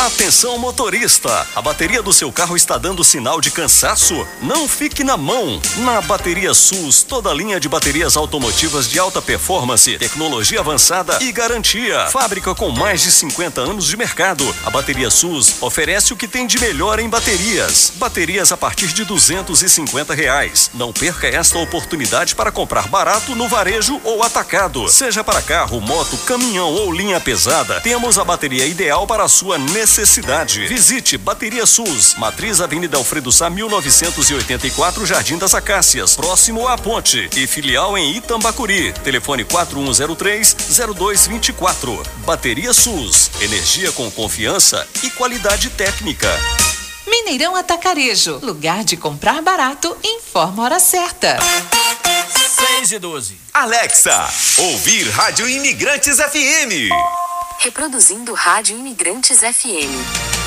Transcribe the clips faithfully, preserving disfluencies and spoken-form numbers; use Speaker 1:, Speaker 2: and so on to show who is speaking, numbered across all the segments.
Speaker 1: Atenção motorista, a bateria do seu carro está dando sinal de cansaço? Não fique na mão. Na Bateria SUS, toda linha de baterias automotivas de alta performance, tecnologia avançada e garantia. Fábrica com mais de cinquenta anos de mercado, a Bateria SUS oferece o que tem de melhor em baterias. Baterias a partir de duzentos e cinquenta reais. Não perca esta oportunidade para comprar barato no varejo ou atacado. Seja para carro, moto, caminhão ou linha pesada, temos a bateria ideal para a sua necessidade. Visite Bateria SUS, Matriz Avenida Alfredo Sá, mil novecentos e oitenta e quatro, Jardim das Acácias, próximo à Ponte, e filial em Itambacuri. Telefone quatro um zero três, zero dois dois quatro. Bateria SUS, energia com confiança e qualidade técnica.
Speaker 2: Mineirão Atacarejo, lugar de comprar barato, informa a hora certa.
Speaker 3: seis e doze.
Speaker 4: Alexa, ouvir Rádio Imigrantes F M.
Speaker 5: Reproduzindo Rádio Imigrantes F M.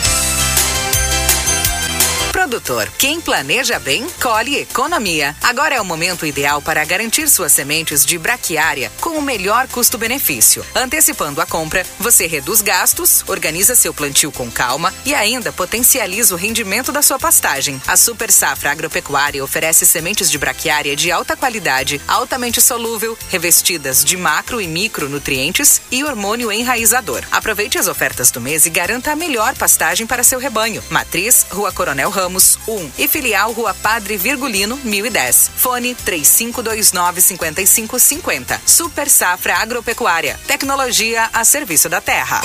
Speaker 6: Produtor, quem planeja bem, colhe economia. Agora é o momento ideal para garantir suas sementes de braquiária com o melhor custo-benefício. Antecipando a compra, você reduz gastos, organiza seu plantio com calma e ainda potencializa o rendimento da sua pastagem. A Super Safra Agropecuária oferece sementes de braquiária de alta qualidade, altamente solúvel, revestidas de macro e micronutrientes e hormônio enraizador. Aproveite as ofertas do mês e garanta a melhor pastagem para seu rebanho. Matriz, Rua Coronel Ramos um e filial Rua Padre Virgulino mil e dez. Fone três cinco dois nove, cinco cinco cinco zero. Super Safra Agropecuária. Tecnologia a serviço da terra.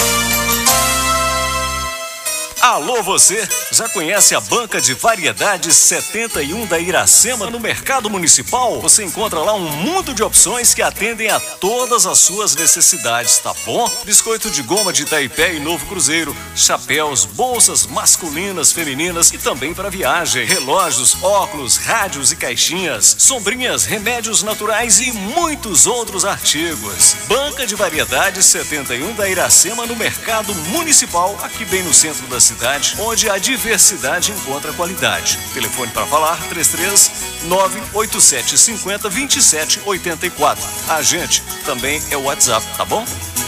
Speaker 1: Alô você, já conhece a Banca de Variedades setenta e um da Iracema no Mercado Municipal? Você encontra lá um mundo de opções que atendem a todas as suas necessidades, tá bom? Biscoito de goma de Itaipé e Novo Cruzeiro, chapéus, bolsas masculinas, femininas e também para viagem, relógios, óculos, rádios e caixinhas, sombrinhas, remédios naturais e muitos outros artigos. Banca de Variedades setenta e um da Iracema no Mercado Municipal, aqui bem no centro da cidade. Cidade, onde a diversidade encontra qualidade. Telefone para falar três três nove oito sete cinco zero, dois sete oito quatro. A gente também é o WhatsApp, tá bom?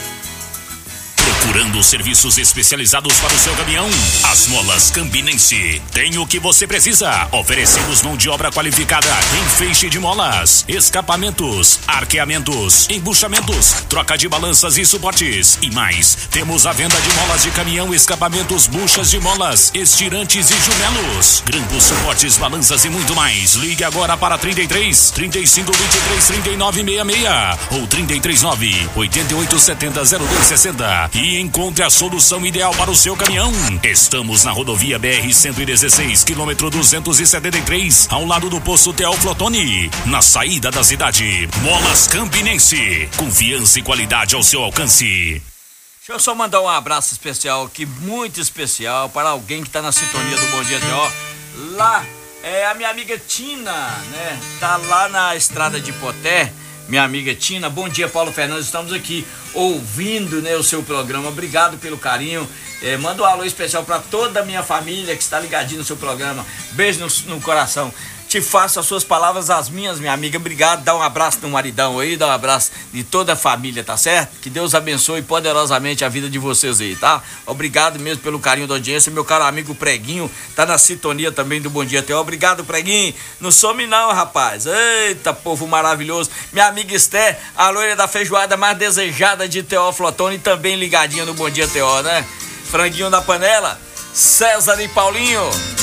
Speaker 7: Procurando serviços especializados para o seu caminhão? As Molas Campinense tem o que você precisa. Oferecemos mão de obra qualificada em feixe de molas, escapamentos, arqueamentos, embuchamentos, troca de balanças e suportes e mais. Temos a venda de molas de caminhão, escapamentos, buchas de molas, estirantes e jumelos, grampos, suportes, balanças e muito mais. Ligue agora para trinta e três, trinta e cinco, vinte e três, trinta e nove, sessenta e seis ou trinta e três, nove, oito oito, sete zero, zero dois seis zero e encontre a solução ideal para o seu caminhão. Estamos na rodovia B R cento e dezesseis, quilômetro duzentos e setenta e três, ao lado do posto Teoflotone, na saída da cidade. Molas Campinense, confiança e qualidade ao seu alcance.
Speaker 3: Deixa eu só mandar um abraço especial aqui, muito especial, para alguém que está na sintonia do Bom Dia T O. Lá, é a minha amiga Tina, né? Tá lá na estrada de Poté. Minha amiga Tina, bom dia, Paulo Fernandes, estamos aqui ouvindo, né, o seu programa, obrigado pelo carinho, é, manda um alô especial para toda a minha família que está ligadinha no seu programa, beijo no, no coração. Te faço as suas palavras as minhas, minha amiga. Obrigado, dá um abraço no maridão aí, dá um abraço de toda a família, tá certo? Que Deus abençoe poderosamente a vida de vocês aí, tá? Obrigado mesmo pelo carinho da audiência. Meu caro amigo Preguinho tá na sintonia também do Bom Dia T O. Obrigado, Preguinho. Não some não, rapaz. Eita, povo maravilhoso. Minha amiga Esté, a loira da feijoada mais desejada de Teoflotone, também ligadinha no Bom Dia T O, né? Franguinho na panela, César e Paulinho.